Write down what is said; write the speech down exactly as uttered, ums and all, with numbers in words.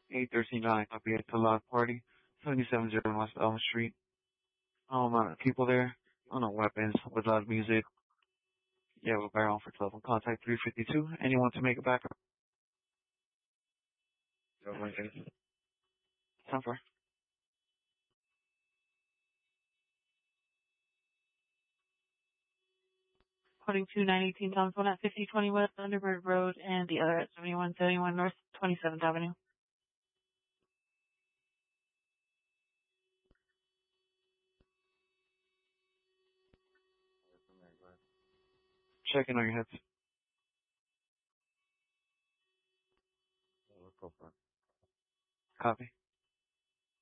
eight thirteen nine, copy it to Log Party, seventy-seven oh West Elm Street. Um, amount of people there, oh no, weapons, with loud music. Yeah, we'll barrel for twelve on contact three fifty-two. Anyone to make a backup? Time for. Coding two nine eighteen, telephone at fifty twenty West Thunderbird Road and the other at seventy-one seventy-one North twenty-seventh Avenue. Checking on your heads. Copy.